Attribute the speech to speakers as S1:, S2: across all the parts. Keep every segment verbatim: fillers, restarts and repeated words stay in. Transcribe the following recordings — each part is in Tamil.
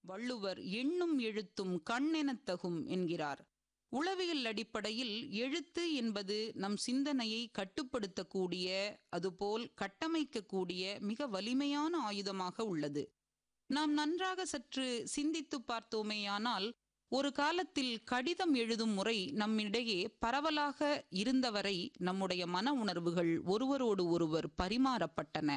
S1: வள்ளுவர் எண்ணும் எழுத்தும் கண்ணெனத்தகும் என்கிறார். உளவியல் அடிப்படையில் எழுத்து என்பது நம் சிந்தனையை கட்டுப்படுத்தக்கூடிய, அதுபோல் கட்டமைக்கக்கூடிய மிக வலிமையான ஆயுதமாக உள்ளது. நாம் நன்றாக சற்று சிந்தித்து பார்த்தோமேயானால், ஒரு காலத்தில் கடிதம் எழுதும் முறை நம்மிடையே பரவலாக இருந்தவரை நம்முடைய மன உணர்வுகள் ஒருவரோடு ஒருவர் பரிமாறப்பட்டன.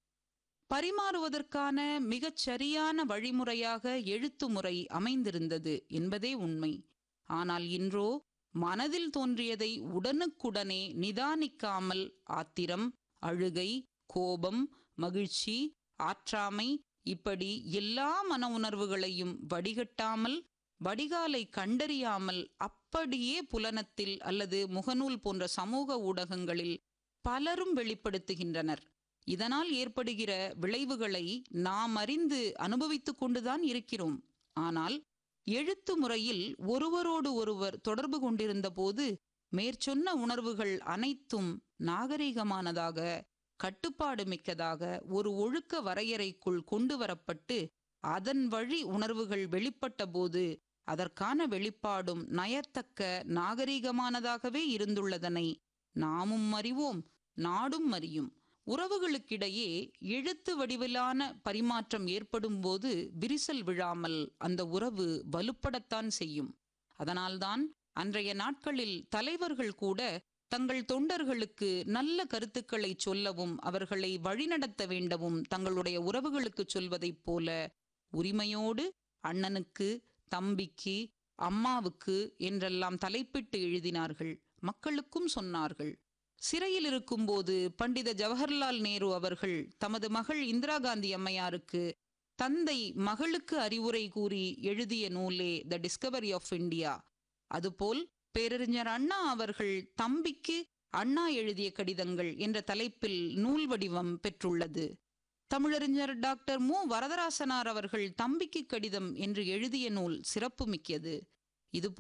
S1: பரிமாறுவதற்கான மிகச் சரியான வழிமுறையாக எழுத்து முறை அமைந்திருந்தது என்பதே உண்மை. ஆனால் இன்றோ மனதில் தோன்றியதை உடனுக்குடனே நிதானிக்காமல் ஆத்திரம், அழுகை, கோபம், மகிழ்ச்சி, ஆற்றாமை இப்படி எல்லா மன உணர்வுகளையும் வடிகட்டாமல், வடிகாலை கண்டறியாமல் அப்படியே புலனத்தில் அல்லது முகநூல் போன்ற சமூக ஊடகங்களில் பலரும் வெளிப்படுத்துகின்றனர். இதனால் ஏற்படுகிற விளைவுகளை நாம் அறிந்து அனுபவித்துக் கொண்டுதான் இருக்கிறோம். ஆனால் எழுத்து முறையில் ஒருவரோடு ஒருவர் தொடர்பு கொண்டிருந்த போது மேற்சொன்ன உணர்வுகள் அனைத்தும் நாகரிகமானதாக, கட்டுப்பாடு மிக்கதாக ஒரு ஒழுக்க வரையறைக்குள் கொண்டு வரப்பட்டு அதன் வழி உணர்வுகள் வெளிப்பட்ட போது அதற்கான வெளிப்பாடும் நயத்தக்க நாகரிகமானதாகவே இருந்துள்ளதனை நாமும் அறிவோம், நாடும் அறியும். உறவுகளுக்கிடையே எழுத்து வடிவிலான பரிமாற்றம் ஏற்படும் போது விரிசல் விழாமல் அந்த உறவு வலுப்படத்தான் செய்யும். அதனால்தான் அன்றைய நாட்களில் தலைவர்கள் கூட தங்கள் தொண்டர்களுக்கு நல்ல கருத்துக்களை சொல்லவும் அவர்களை வழிநடத்த வேண்டவும் தங்களுடைய உறவுகளுக்கு சொல்வதைப் போல உரிமையோடு அண்ணனுக்கு, தம்பிக்கு, அம்மாவுக்கு என்றெல்லாம் தலைப்பிட்டு எழுதினார்கள். மக்களுக்கும் சொன்னார்கள். சிறையில் இருக்கும்போது பண்டித ஜவஹர்லால் நேரு அவர்கள் தமது மகள் இந்திரா காந்தி அம்மையாருக்கு தந்தை மகளுக்கு அறிவுரை கூறி எழுதிய நூலே த டிஸ்கவரி ஆஃப் இந்தியா. அதுபோல் பேரறிஞர் அண்ணா அவர்கள் தம்பிக்கு அண்ணா எழுதிய கடிதங்கள் என்ற தலைப்பில் நூல் வடிவம் பெற்றுள்ளது. தமிழறிஞர் டாக்டர் மு வரதராசனார் அவர்கள் தம்பிக்கு கடிதம் என்று எழுதிய நூல் சிறப்புமிக்கது. இது